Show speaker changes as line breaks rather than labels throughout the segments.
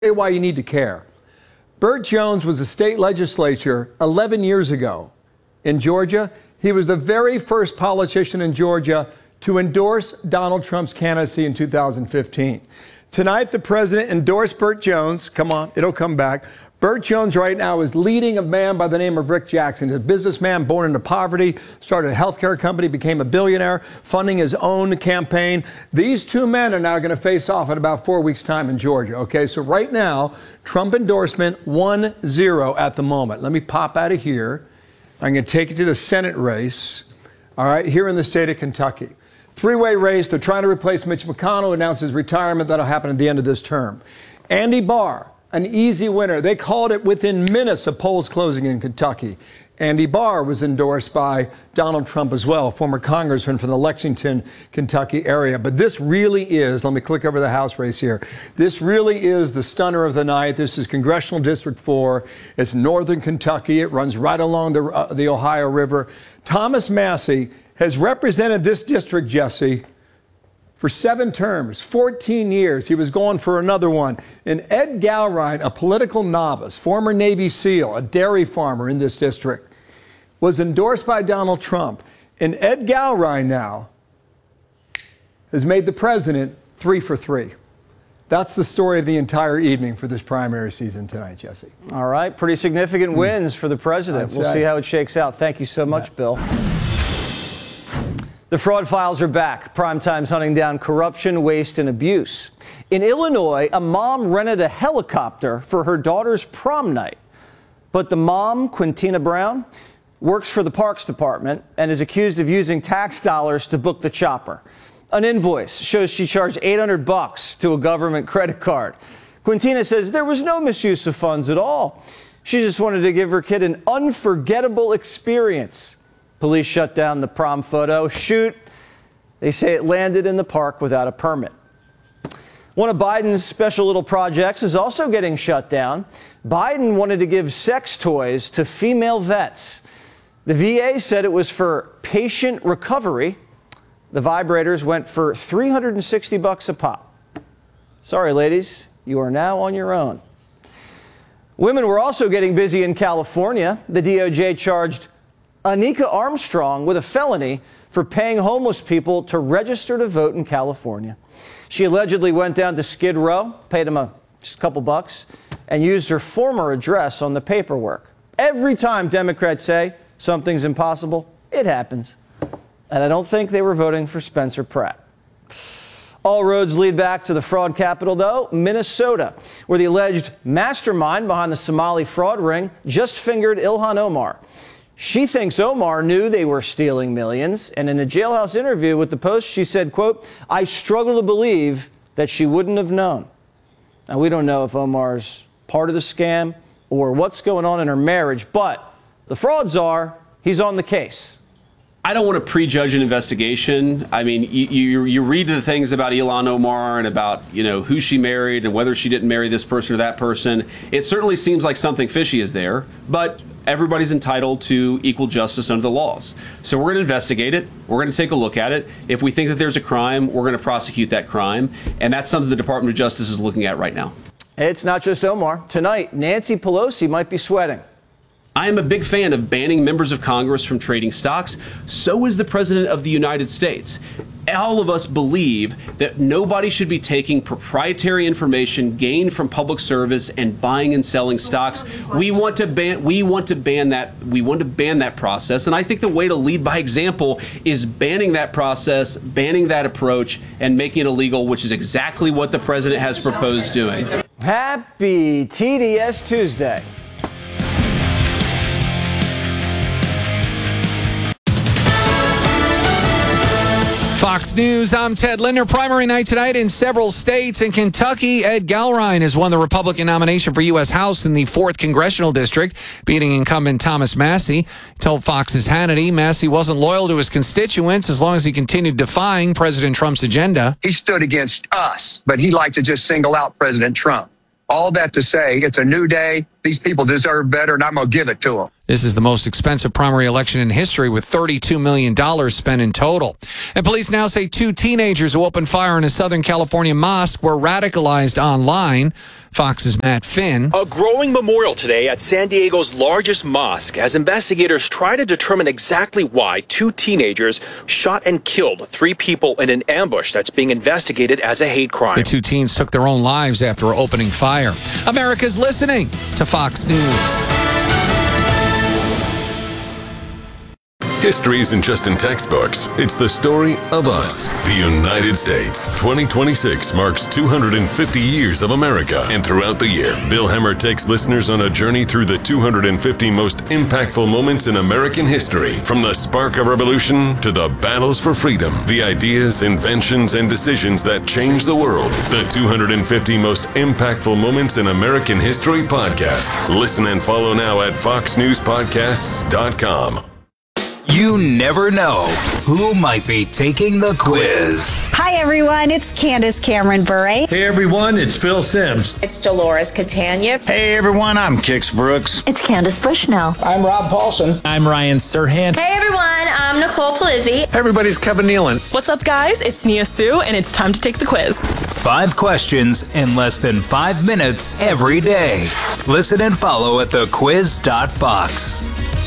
Why you need to care. Burt Jones was a state legislature 11 years ago in Georgia. He was the very first politician in Georgia to endorse Donald Trump's candidacy in 2015. Tonight, the president endorsed Burt Jones. Come on, it'll come back. Burt Jones right now is leading a man by the name of Rick Jackson. He's a businessman born into poverty, started a healthcare company, became a billionaire, funding his own campaign. These two men are now going to face off in about 4 weeks' time in Georgia. Okay, so right now, Trump endorsement 1-0 at the moment. Let me pop out of here. I'm going to take you to the Senate race, all right, here in the state of Kentucky. Three-way race. They're trying to replace Mitch McConnell, who announced his retirement. That'll happen at the end of this term. Andy Barr, an easy winner. They called it within minutes of polls closing in Kentucky. Andy Barr was endorsed by Donald Trump as well, former congressman from the Lexington, Kentucky area. But this really is, let me click over the House race here. This really is the stunner of the night. This is Congressional District 4. It's northern Kentucky. It runs right along the Ohio River. Thomas Massie has represented this district, Jesse, for 7 terms, 14 years. He was going for another one. And Ed Gallrein, a political novice, former Navy SEAL, a dairy farmer in this district, was endorsed by Donald Trump. And Ed Gallrein now has made the president 3 for 3. That's the story of the entire evening for this primary season tonight, Jesse.
All right, pretty significant wins for the president. We'll see how it shakes out. Thank you so much, Bill. The fraud files are back. Primetime's hunting down corruption, waste, and abuse. In Illinois, a mom rented a helicopter for her daughter's prom night. But the mom, Quintina Brown, works for the Parks Department and is accused of using tax dollars to book the chopper. An invoice shows she charged $800 to a government credit card. Quintina says there was no misuse of funds at all. She just wanted to give her kid an unforgettable experience. Police shut down the prom photo shoot. They say it landed in the park without a permit. One of Biden's special little projects is also getting shut down. Biden wanted to give sex toys to female vets. The VA said it was for patient recovery. The vibrators went for $360 a pop. Sorry, ladies, you are now on your own. Women were also getting busy in California. The DOJ charged Anika Armstrong with a felony for paying homeless people to register to vote in California. She allegedly went down to Skid Row, paid them just a couple bucks, and used her former address on the paperwork. Every time Democrats say something's impossible, it happens. And I don't think they were voting for Spencer Pratt. All roads lead back to the fraud capital, though, Minnesota, where the alleged mastermind behind the Somali fraud ring just fingered Ilhan Omar. She thinks Omar knew they were stealing millions, and in a jailhouse interview with the Post, she said, quote, "I struggle to believe that she wouldn't have known." Now, we don't know if Omar's part of the scam or what's going on in her marriage, but the frauds are he's on the case.
I don't want to prejudge an investigation. I mean, you read the things about Ilhan Omar and about, who she married and whether she didn't marry this person or that person. It certainly seems like something fishy is there, but everybody's entitled to equal justice under the laws. So we're going to investigate it. We're going to take a look at it. If we think that there's a crime, we're going to prosecute that crime. And that's something the Department of Justice is looking at right now.
It's not just Omar. Tonight, Nancy Pelosi might be sweating.
I am a big fan of banning members of Congress from trading stocks. So is the President of the United States. All of us believe that nobody should be taking proprietary information gained from public service and buying and selling stocks. We want to ban that process. And I think the way to lead by example is banning that process, banning that approach, and making it illegal, which is exactly what the president has proposed doing.
Happy TDS Tuesday.
Fox News, I'm Ted Linder. Primary night tonight in several states. In Kentucky, Ed Gallrein has won the Republican nomination for U.S. House in the 4th Congressional District, beating incumbent Thomas Massie. He told Fox's Hannity Massie wasn't loyal to his constituents as long as he continued defying President Trump's agenda.
He stood against us, but he liked to just single out President Trump. All that to say, it's a new day. These people deserve better, and I'm going to give it to them.
This is the most expensive primary election in history, with $32 million spent in total. And police now say 2 teenagers who opened fire in a Southern California mosque were radicalized online. Fox's Matt Finn.
A growing memorial today at San Diego's largest mosque as investigators try to determine exactly why 2 teenagers shot and killed 3 people in an ambush that's being investigated as a hate crime.
The 2 teens took their own lives after opening fire. America's listening to Fox News.
History isn't just in textbooks. It's the story of us, the United States. 2026 marks 250 years of America. And throughout the year, Bill Hemmer takes listeners on a journey through the 250 most impactful moments in American history. From the spark of revolution to the battles for freedom, the ideas, inventions, and decisions that changed the world. The 250 most impactful moments in American history podcast. Listen and follow now at foxnewspodcasts.com.
You never know who might be taking the quiz.
Hi, everyone. It's Candace Cameron Bure.
Hey, everyone. It's Phil Sims.
It's Dolores Catania.
Hey, everyone. I'm Kix Brooks.
It's Candace Bushnell.
I'm Rob Paulson.
I'm Ryan Serhant.
Hey, everyone. I'm Nicole Palizzi.
Hey, everybody. It's Kevin Nealon.
What's up, guys? It's Nia Sue, and it's time to take the quiz.
5 questions in less than 5 minutes every day. Listen and follow at thequiz.fox.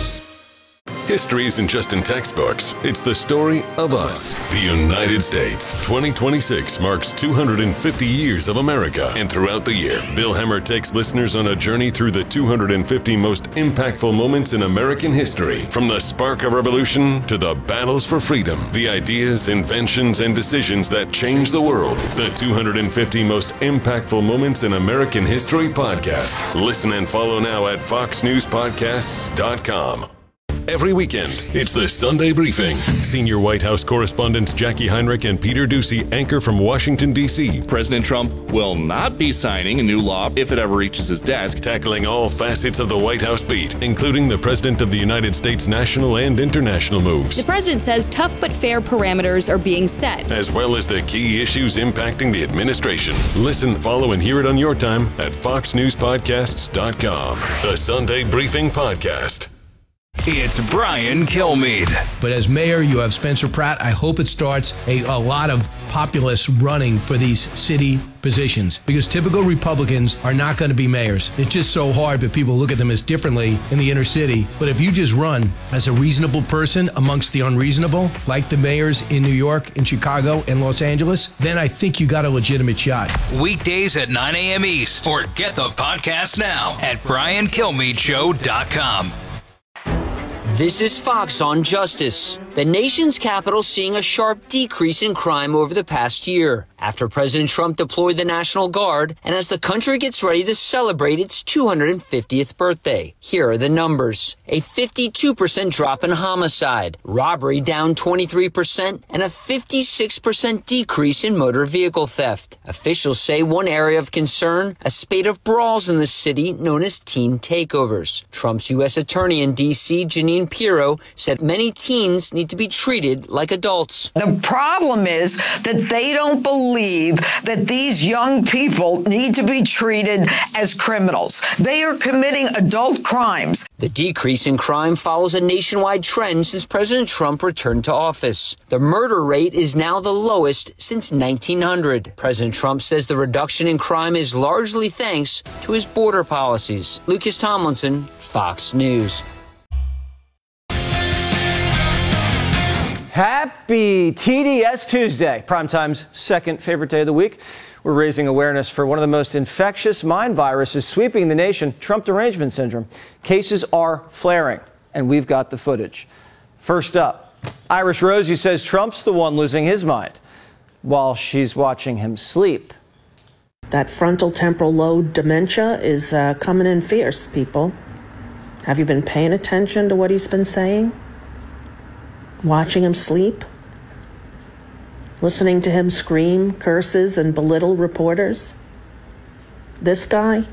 History isn't just in textbooks. It's the story of us, the United States. 2026 marks 250 years of America. And throughout the year, Bill Hemmer takes listeners on a journey through the 250 most impactful moments in American history. From the spark of revolution to the battles for freedom, the ideas, inventions, and decisions that changed the world. The 250 most impactful moments in American history podcast. Listen and follow now at foxnewspodcasts.com. Every weekend, it's the Sunday Briefing. Senior White House correspondents Jackie Heinrich and Peter Doocy anchor from Washington, D.C.
President Trump will not be signing a new law if it ever reaches his desk.
Tackling all facets of the White House beat, including the President of the United States' national and international moves.
The president says tough but fair parameters are being set,
as well as the key issues impacting the administration. Listen, follow, and hear it on your time at foxnewspodcasts.com. The Sunday Briefing Podcast.
It's Brian Kilmeade.
But as mayor, you have Spencer Pratt. I hope it starts a lot of populists running for these city positions, because typical Republicans are not going to be mayors. It's just so hard, but people look at them as differently in the inner city. But if you just run as a reasonable person amongst the unreasonable, like the mayors in New York, in Chicago, and Los Angeles, then I think you got a legitimate shot.
Weekdays at 9 a.m. East, or get the podcast now at briankilmeadshow.com.
This is Fox on Justice. The nation's capital seeing a sharp decrease in crime over the past year after President Trump deployed the National Guard and as the country gets ready to celebrate its 250th birthday. Here are the numbers. A 52% drop in homicide, robbery down 23%, and a 56% decrease in motor vehicle theft. Officials say one area of concern, a spate of brawls in the city known as teen takeovers. Trump's U.S. Attorney in D.C., Jeanine Pirro, said many teens need to be treated like adults.
The problem is that they don't believe that these young people need to be treated as criminals. They are committing adult crimes.
The decrease in crime follows a nationwide trend since President Trump returned to office. The murder rate is now the lowest since 1900. President Trump says the reduction in crime is largely thanks to his border policies. Lucas Tomlinson, Fox News.
Happy TDS Tuesday, Primetime's second favorite day of the week. We're raising awareness for one of the most infectious mind viruses sweeping the nation, Trump derangement syndrome. Cases are flaring, and we've got the footage. First up, Irish Rosie says Trump's the one losing his mind while she's watching him sleep.
That frontal temporal lobe dementia is coming in fierce, people. Have you been paying attention to what he's been saying? Watching him sleep, listening to him scream curses and belittle reporters. This guy,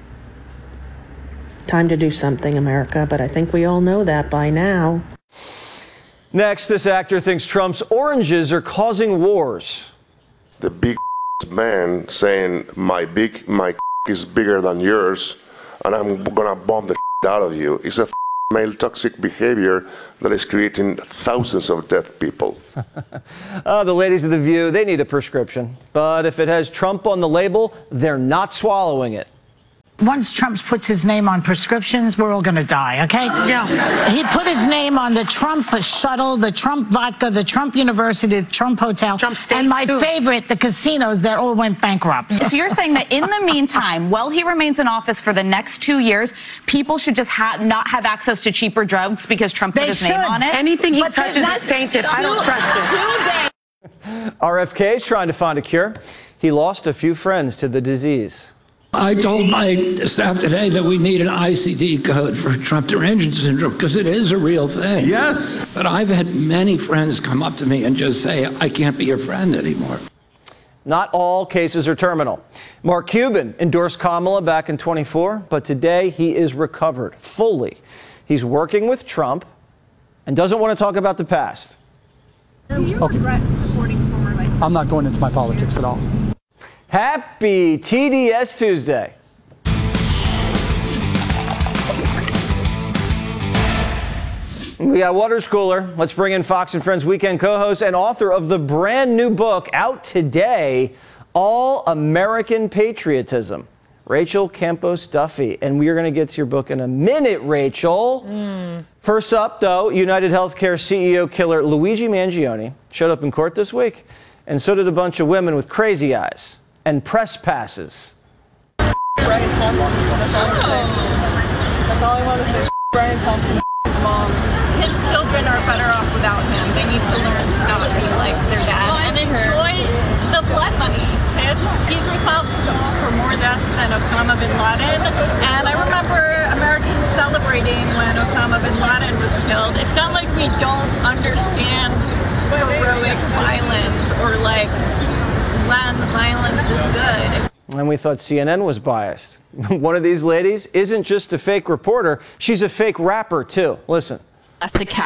time to do something, America, but I think we all know that by now.
Next, this actor thinks Trump's oranges are causing wars.
The big man saying my is bigger than yours.
and I'm gonna bomb the out of you. It's a male toxic behavior that is creating thousands of dead people.
The ladies of The View, they need a prescription. But if it has Trump on the label, they're not swallowing it.
Once Trump puts his name on prescriptions, we're all going to die, okay? Yeah. He put his name on the Trump shuttle, the Trump vodka, the Trump University, the Trump Hotel, and my favorite, the casinos that all went bankrupt.
So you're saying that in the meantime, while he remains in office for the next 2 years, people should just not have access to cheaper drugs because Trump put his name on it?
Anything he touches is sainted. I don't trust it.
RFK is trying to find a cure. He lost a few friends to the disease.
I told my staff today that we need an ICD code for Trump derangement syndrome because it is a real thing.
Yes.
But I've had many friends come up to me and just say, I can't be your friend anymore.
Not all cases are terminal. Mark Cuban endorsed Kamala back in 24, but today he is recovered fully. He's working with Trump and doesn't want to talk about the past.
Okay. I'm not going into my politics at all.
Happy TDS Tuesday. We got water cooler. Let's bring in Fox and Friends weekend co-host and author of the brand new book out today, All American Patriotism, Rachel Campos Duffy. And we are going to get to your book in a minute, Rachel. First up, though, United Healthcare CEO killer Luigi Mangione showed up in court this week. And so did a bunch of women with crazy eyes and press passes.
Brian Thompson, that's all I'm saying. That's all I want to say. Brian Thompson, his mom.
His children are better off without him. They need to learn to not be like their dad and enjoy the blood money. He's responsible for more deaths than Osama bin Laden. And I remember Americans celebrating when Osama bin Laden was killed. It's not like we don't understand heroic violence or like when violence is good.
And we thought CNN was biased. One of these ladies isn't just a fake reporter, she's a fake rapper too. Listen.